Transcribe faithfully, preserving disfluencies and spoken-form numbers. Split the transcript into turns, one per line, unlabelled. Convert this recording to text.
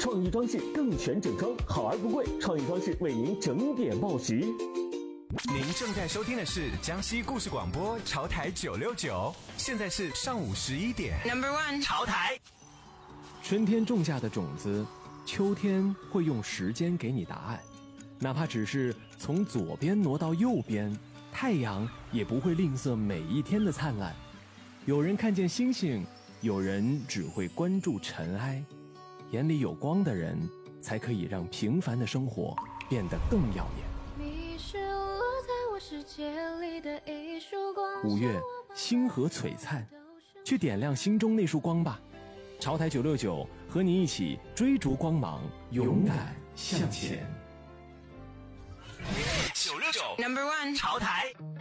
创意装饰更全整装，好而不贵。创意装饰为您整点报时。
您正在收听的是江西故事广播潮台九六九，现在是上午十一点。
Number one，
潮台。
春天种下的种子，秋天会用时间给你答案。哪怕只是从左边挪到右边，太阳也不会吝啬每一天的灿烂。有人看见星星，有人只会关注尘埃。眼里有光的人，才可以让平凡的生活变得更耀眼。
你是落在我世界里的一束光。
五月，星河璀璨，去点亮心中那束光吧。潮台九六九和你一起追逐光芒，勇敢向前。
九六九
Number one，
潮台。